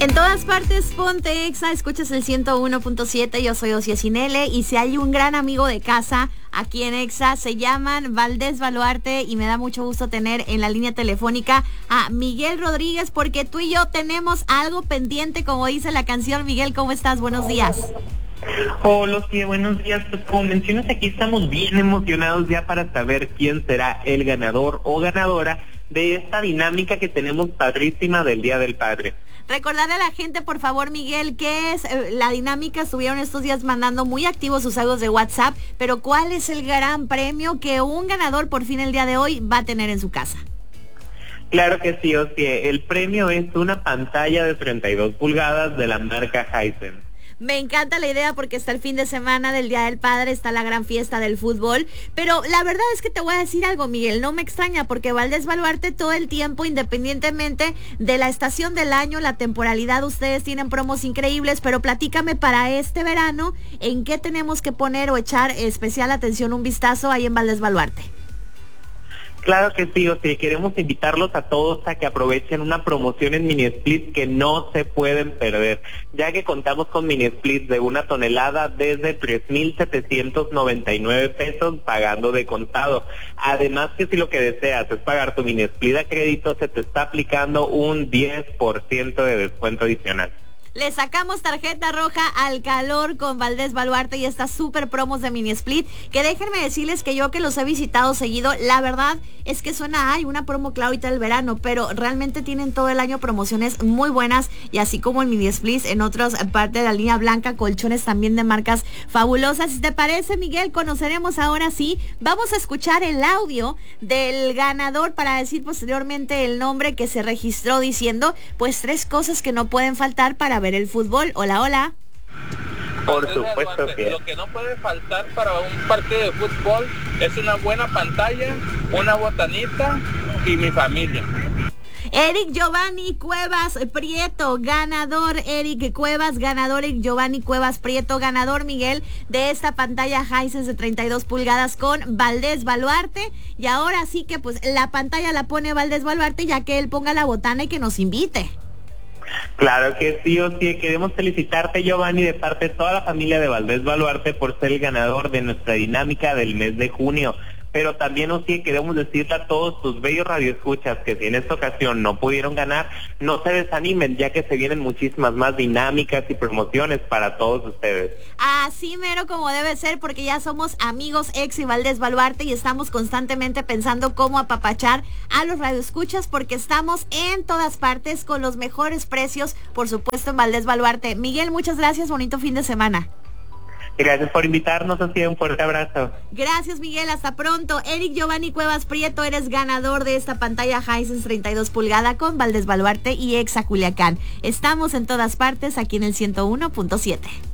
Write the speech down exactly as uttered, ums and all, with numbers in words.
En todas partes, ponte Exa, escuchas el ciento uno punto siete, yo soy Osia Cinele, y si hay un gran amigo de casa aquí en Exa, se llaman Valdés Baluarte, y me da mucho gusto tener en la línea telefónica a Miguel Rodríguez, porque tú y yo tenemos algo pendiente, como dice la canción. Miguel, ¿cómo estás? Buenos días. Hola, sí, buenos días. Pues como mencionas, aquí estamos bien emocionados ya para saber quién será el ganador o ganadora de esta dinámica que tenemos padrísima del Día del Padre. Recordarle a la gente, por favor, Miguel, qué es eh, la dinámica. Estuvieron estos días mandando muy activos sus audios de WhatsApp, pero ¿cuál es el gran premio que un ganador por fin el día de hoy va a tener en su casa? Claro que sí, o sea, el premio es una pantalla de treinta y dos pulgadas de la marca Hisense. Me encanta la idea porque está el fin de semana del Día del Padre, está la gran fiesta del fútbol, pero la verdad es que te voy a decir algo, Miguel, no me extraña porque Valdés Baluarte todo el tiempo, independientemente de la estación del año, la temporalidad, ustedes tienen promos increíbles, pero platícame para este verano, ¿en qué tenemos que poner o echar especial atención, un vistazo ahí en Valdés Baluarte? Claro que sí, o sea, queremos invitarlos a todos a que aprovechen una promoción en mini split que no se pueden perder, ya que contamos con mini split de una tonelada desde tres mil setecientos noventa y nueve pesos pagando de contado. Además que si lo que deseas es pagar tu mini split a crédito, se te está aplicando un diez por ciento de descuento adicional. Le sacamos tarjeta roja al calor con Valdés Baluarte y estas super promos de mini split, que déjenme decirles que yo que los he visitado seguido, la verdad es que suena, hay una promo claro ahorita del verano, pero realmente tienen todo el año promociones muy buenas, y así como el mini split en otras partes de la línea blanca, colchones también de marcas fabulosas. Si te parece, Miguel, conoceremos ahora sí, vamos a escuchar el audio del ganador para decir posteriormente el nombre que se registró diciendo pues tres cosas que no pueden faltar para ver el fútbol. Hola, hola. Por supuesto que lo que no puede faltar para un partido de fútbol es una buena pantalla, una botanita y mi familia. Eric Giovanni Cuevas Prieto, ganador. Eric Cuevas, ganador. Eric Giovanni Cuevas Prieto, ganador, Miguel, de esta pantalla Hisense de treinta y dos pulgadas con Valdés Baluarte. Y ahora sí que pues la pantalla la pone Valdés Baluarte, ya que él ponga la botana y que nos invite. Claro que sí, o sí, queremos felicitarte, Giovanni, de parte de toda la familia de Valdés Baluarte por ser el ganador de nuestra dinámica del mes de junio. Pero también, o sí, queremos decirle a todos tus bellos radioescuchas que si en esta ocasión no pudieron ganar, no se desanimen, ya que se vienen muchísimas más dinámicas y promociones para todos ustedes. Así mero como debe ser, porque ya somos amigos ex y Valdés Baluarte y estamos constantemente pensando cómo apapachar a los radioescuchas, porque estamos en todas partes con los mejores precios, por supuesto en Valdés Baluarte. Miguel, muchas gracias, bonito fin de semana. Gracias por invitarnos, así un fuerte abrazo. Gracias, Miguel, hasta pronto. Eric Giovanni Cuevas Prieto, eres ganador de esta pantalla Hisense treinta y dos pulgadas con Valdés Baluarte y Exa Culiacán. Estamos en todas partes aquí en el ciento uno punto siete.